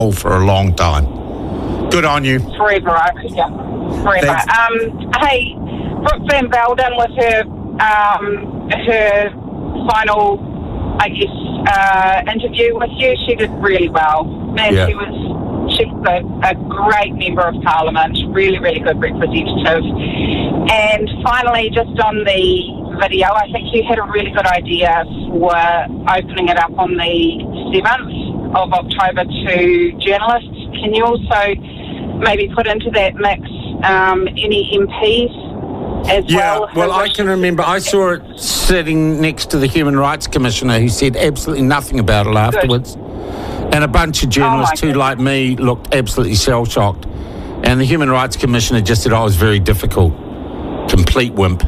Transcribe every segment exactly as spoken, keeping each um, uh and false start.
for a long time. Good on you. Forever, I reckon. Yeah. Forever. Um, hey, Brooke Van Velden with her um, her final, I guess, uh, interview with you. She did really well. Man, Yeah. she was she's a, a great member of Parliament, really, really good representative. And finally, just on the video, I think you had a really good idea for opening it up on the seventh of October to journalists. Can you also maybe put into that mix um, any M Ps as Yeah, well? well, I can remember I saw it sitting next to the Human Rights Commissioner, who said absolutely nothing about it afterwards. And a bunch of journalists Oh, who, like me, looked absolutely shell-shocked. And the Human Rights Commissioner just said, oh, it was very difficult. Complete wimp. It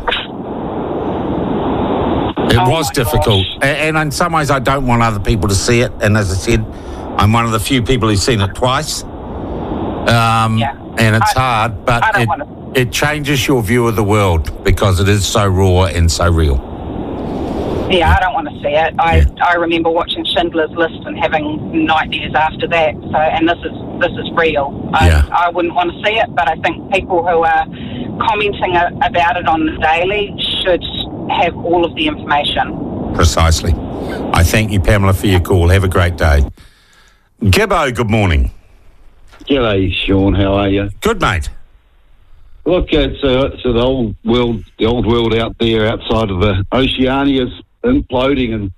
Oh was my difficult. gosh. A- And in some ways, I don't want other people to see it. And as I said, I'm one of the few people who've seen it twice. Um, Yeah. And it's I- hard, but I don't it, wanna- it changes your view of the world because it is so raw and so real. Yeah, I don't want to see it. I, I remember watching Schindler's List and having nightmares after that. So, and this is this is real. I, Yeah. I wouldn't want to see it, but I think people who are commenting a, about it on the daily should have all of the information. Precisely. I thank you, Pamela, for your call. Have a great day. Gibbo, good morning. G'day, Sean. How are you? Good, mate. Look, it's, uh, it's the old world, the old world out there outside of the Oceania's imploding, and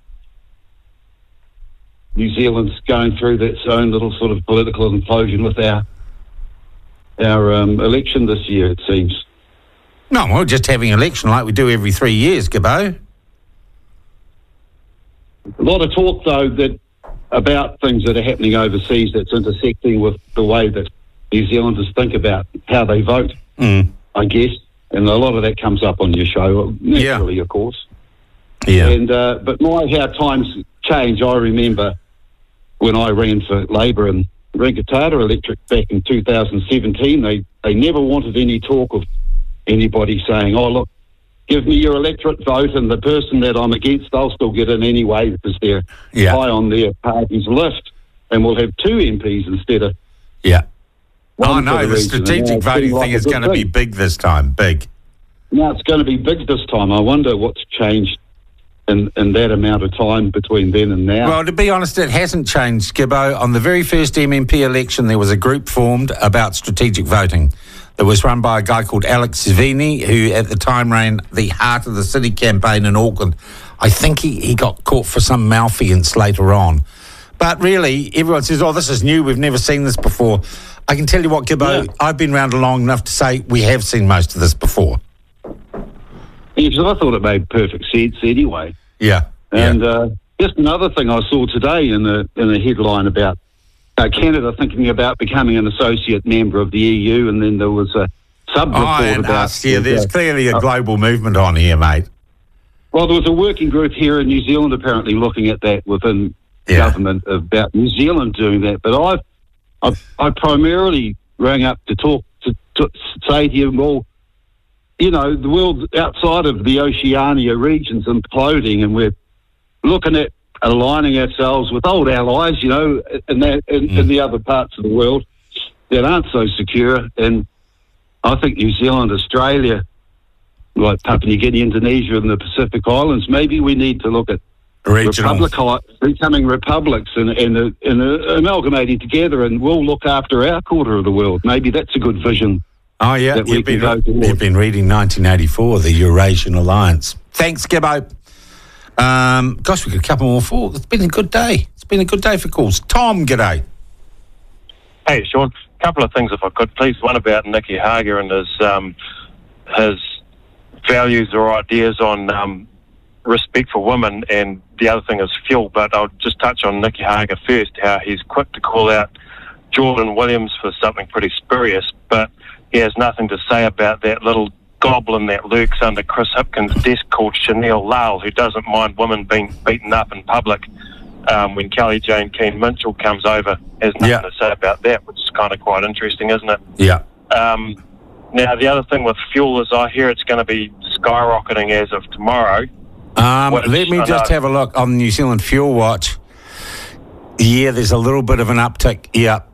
New Zealand's going through its own little sort of political implosion with our our um, election this year, it seems. No, we're just having an election like we do every three years, Gibbo. A lot of talk, though, that about things that are happening overseas that's intersecting with the way that New Zealanders think about how they vote, Mm. I guess. And a lot of that comes up on your show, naturally, of course. Yeah. And uh, but my how times change. I remember when I ran for Labor in Rangitata Electric back in two thousand seventeen. They they never wanted any talk of anybody saying, "Oh, look, give me your electorate vote, and the person that I'm against, they'll still get in anyway because they're Yeah. high on their party's list, and we'll have two M Ps instead of." Yeah. one Oh, for no, the region. And strategic now it voting seems like thing a is good going to be thing. big this time. Big. Now it's going to be big this time. I wonder what's changed in, in that amount of time between then and now. Well, to be honest, it hasn't changed, Gibbo. On the very first M M P election, there was a group formed about strategic voting that was run by a guy called Alex Savini, who at the time ran the Heart of the City campaign in Auckland. I think he, he got caught for some malfeasance later on. But really, everyone says, oh, this is new, we've never seen this before. I can tell you what, Gibbo, Yeah. I've been around long enough to say we have seen most of this before. Because I thought it made perfect sense anyway. Yeah. And yeah. uh, just another thing I saw today in the in a headline about uh, Canada thinking about becoming an associate member of the E U, and then there was a sub report Oh, and about. us, yeah, there's uh, clearly a uh, global movement on here, mate. Well, there was a working group here in New Zealand apparently looking at that within Yeah. government about New Zealand doing that. But I've, I've I primarily rang up to talk to, to say to you, well, you know, the world outside of the Oceania region's imploding, and we're looking at aligning ourselves with old allies, you know, in, that, in, Mm. in the other parts of the world that aren't so secure. And I think New Zealand, Australia, like Papua New Guinea, Indonesia, and the Pacific Islands, maybe we need to look at Regional. Republic, becoming republics and, and, uh, and uh, amalgamating together, and we'll look after our quarter of the world. Maybe that's a good vision. Oh, yeah, that we you've can been, go towards. you've been reading nineteen eighty-four, the Eurasian Alliance. Thanks, Gibbo. Um, gosh, we got a couple more for. It's been a good day. It's been a good day for calls. Tom, g'day. Hey, Sean. A couple of things, if I could, please. One about Nicky Hager and his um, his values or ideas on um, respect for women, and the other thing is fuel. But I'll just touch on Nicky Hager first, how he's quick to call out Jordan Williams for something pretty spurious, but he has nothing to say about that little goblin that lurks under Chris Hipkins' desk called Chanel Lyle, who doesn't mind women being beaten up in public. Um, when Kelly Jane Keane Mitchell comes over, has nothing Yeah. to say about that, which is kind of quite interesting, isn't it? Yeah. Um, now, the other thing with fuel is I hear it's going to be skyrocketing as of tomorrow. Um, What- let me I just know. have a look on the New Zealand Fuel Watch. Yeah, there's a little bit of an uptick. Yeah,